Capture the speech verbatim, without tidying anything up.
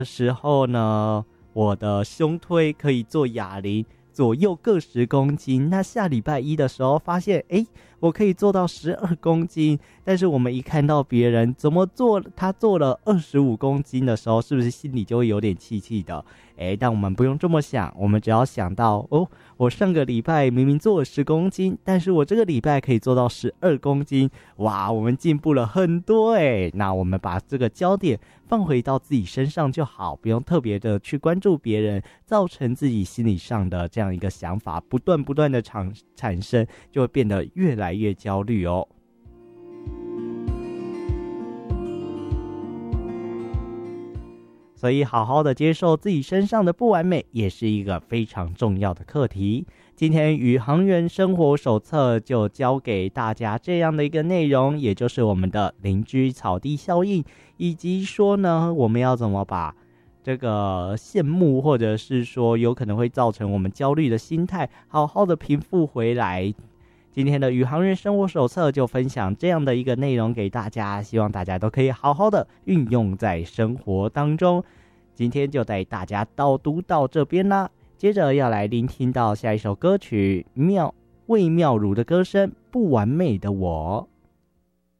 时候呢，我的胸推可以做哑铃，左右各十公斤。那下礼拜一的时候发现，诶，我可以做到十二公斤。但是我们一看到别人怎么做，他做了二十五公斤的时候，是不是心里就会有点气气的？诶，但我们不用这么想，我们只要想到，哦，我上个礼拜明明做了十公斤，但是我这个礼拜可以做到十二公斤，哇，我们进步了很多诶。那我们把这个焦点放回到自己身上就好，不用特别的去关注别人，造成自己心理上的这样一个想法不断不断的产产生，就会变得越来越焦虑哦。所以好好的接受自己身上的不完美也是一个非常重要的课题。今天宇航员生活手册就教给大家这样的一个内容，也就是我们的邻居草地效应，以及说呢，我们要怎么把这个羡慕或者是说有可能会造成我们焦虑的心态好好的平复回来。今天的宇航员生活手册就分享这样的一个内容给大家，希望大家都可以好好的运用在生活当中。今天就带大家导读到这边啦，接着要来聆听到下一首歌曲，妙魏妙如的歌声《不完美的我》。